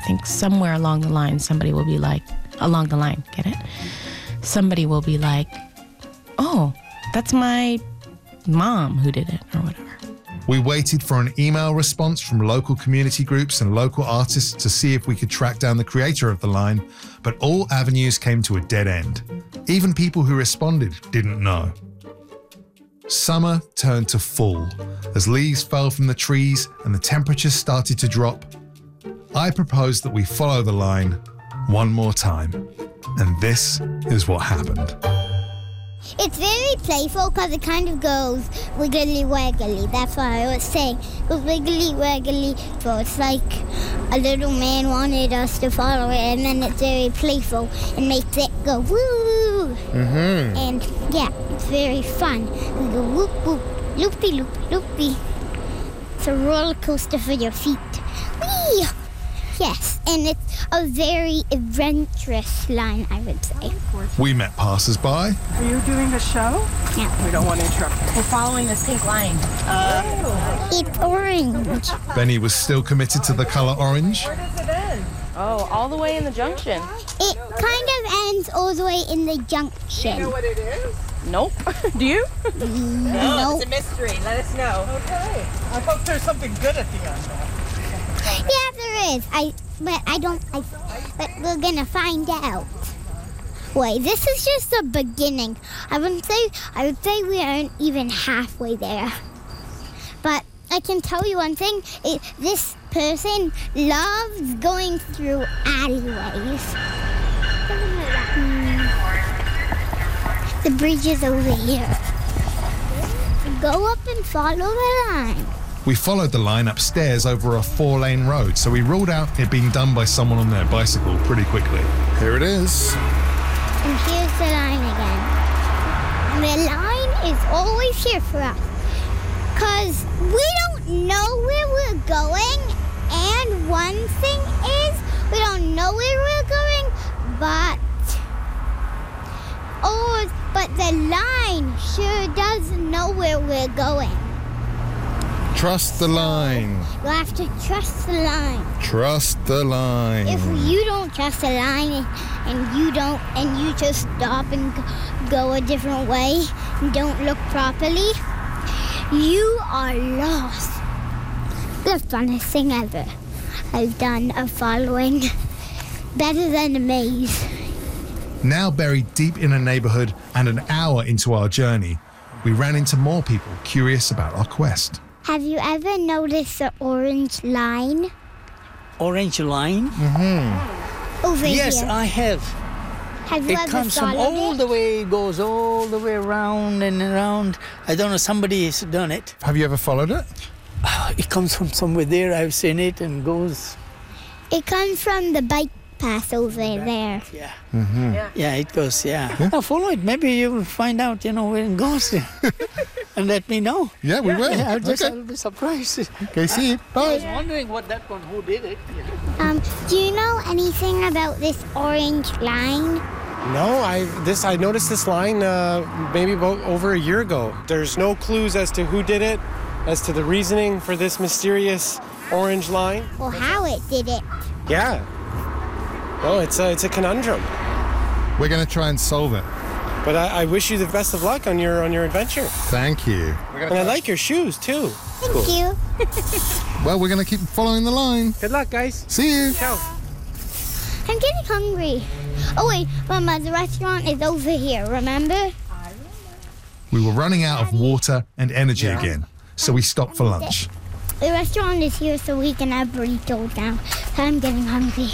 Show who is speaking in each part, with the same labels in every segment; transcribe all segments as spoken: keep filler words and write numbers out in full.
Speaker 1: think somewhere along the line, somebody will be like, along the line, get it? Somebody will be like, oh, that's my mom who did it, or whatever.
Speaker 2: We waited for an email response from local community groups and local artists to see if we could track down the creator of the line, but all avenues came to a dead end. Even people who responded didn't know. Summer turned to fall as leaves fell from the trees and the temperatures started to drop. I proposed that we follow the line one more time, and this is what happened.
Speaker 3: It's very playful because it kind of goes wiggly waggly. That's what I was saying. It goes wiggly waggly. So it's like a little man wanted us to follow it, and then it's very playful and makes it go woo.
Speaker 2: Mm-hmm.
Speaker 3: And yeah, it's very fun. We go whoop whoop, loopy loop loopy. It's a roller coaster for your feet. Whee! Yes, and it's a very adventurous line, I would say.
Speaker 2: We met passers-by.
Speaker 4: Are you doing the show?
Speaker 3: Yeah.
Speaker 4: We don't want to interrupt.
Speaker 1: We're following this pink line.
Speaker 3: Uh, it's orange.
Speaker 2: Benny was still committed to the colour orange.
Speaker 4: Where does it end?
Speaker 1: Oh, all the way in the junction.
Speaker 3: It kind of ends all the way in the junction.
Speaker 4: Do you know what it is?
Speaker 1: Nope. Do you?
Speaker 3: No.
Speaker 4: It's a mystery. Let us know. Okay. I hope there's something good at the end.
Speaker 3: Yeah, there is. I, but I don't. I, but we're gonna find out. Wait, this is just the beginning. I would say. I would say we aren't even halfway there. But I can tell you one thing. It, this person loves going through alleyways. Hmm. The bridge is over here. Go up and follow the line.
Speaker 2: We followed the line upstairs over a four-lane road, so we ruled out it being done by someone on their bicycle pretty quickly. Here it is.
Speaker 3: And here's the line again. The line is always here for us. Because we don't know where we're going. And one thing is, we don't know where we're going, but... Oh, but the line sure does know where we're going.
Speaker 2: Trust the line.
Speaker 3: You have to trust the line.
Speaker 2: Trust the line.
Speaker 3: If you don't trust the line and, and you don't, and you just stop and go, go a different way and don't look properly, you are lost. The funnest thing ever I've done of following. Better than a maze.
Speaker 2: Now buried deep in a neighbourhood and an hour into our journey, we ran into more people curious about our quest.
Speaker 3: Have you ever noticed the orange line?
Speaker 5: Orange line?
Speaker 2: Mm-hmm.
Speaker 3: Over
Speaker 5: Yes,
Speaker 3: here.
Speaker 5: I have.
Speaker 3: Have you
Speaker 5: It
Speaker 3: ever
Speaker 5: comes from
Speaker 3: followed
Speaker 5: all
Speaker 3: it?
Speaker 5: the way, goes all the way around and around. I don't know, somebody has done it.
Speaker 2: Have you ever followed it?
Speaker 5: It comes from somewhere there, I've seen it, and goes...
Speaker 3: It comes from the bike path over there.
Speaker 5: Yeah.
Speaker 2: Mm-hmm.
Speaker 5: Yeah, yeah it goes, yeah. yeah. Now follow it, maybe you will find out, you know, where it goes. And let me know.
Speaker 2: Yeah, we will.
Speaker 5: Yeah, I'll just,
Speaker 2: Okay.
Speaker 5: I'll be surprised.
Speaker 2: Okay, see you.
Speaker 5: I was
Speaker 2: Bye.
Speaker 5: wondering what that one, who did it.
Speaker 3: Um, do you know anything about this orange line?
Speaker 6: No, I this I noticed this line uh, maybe about over a year ago. There's no clues as to who did it, as to the reasoning for this mysterious orange line.
Speaker 3: Or how it did it?
Speaker 6: Yeah. No, it's a, it's a conundrum.
Speaker 2: We're going to try and solve it.
Speaker 6: But I, I wish you the best of luck on your on your adventure.
Speaker 2: Thank you.
Speaker 6: And I like your shoes too.
Speaker 3: Thank
Speaker 6: Cool.
Speaker 3: you.
Speaker 2: Well, we're going to keep following the line.
Speaker 6: Good luck, guys.
Speaker 2: See you.
Speaker 6: Ciao.
Speaker 3: I'm getting hungry. Oh wait, Mama, the restaurant is over here, remember?
Speaker 2: We were running out of water and energy again, so we stopped for lunch.
Speaker 3: The restaurant is here so we can have burritos now. So I'm getting hungry.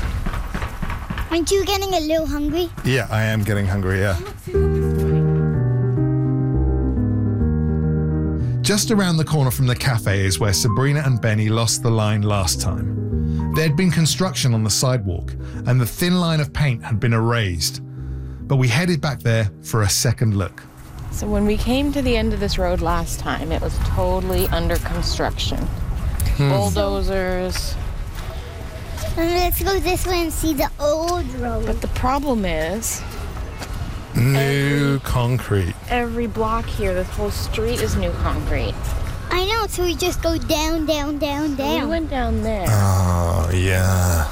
Speaker 3: Aren't you getting a little hungry?
Speaker 2: Yeah, I am getting hungry, yeah. Just around the corner from the cafe is where Sabrina and Benny lost the line last time. There had been construction on the sidewalk, and the thin line of paint had been erased. But we headed back there for a second look.
Speaker 1: So when we came to the end of this road last time, it was totally under construction.
Speaker 2: Hmm.
Speaker 1: Bulldozers.
Speaker 3: And let's go this way and see the old road.
Speaker 1: But the problem is,
Speaker 2: New concrete.
Speaker 1: every block here, this whole street is new concrete.
Speaker 3: I know, so we just go down, down, down,
Speaker 1: We
Speaker 3: down.
Speaker 1: went down there.
Speaker 2: Oh, yeah.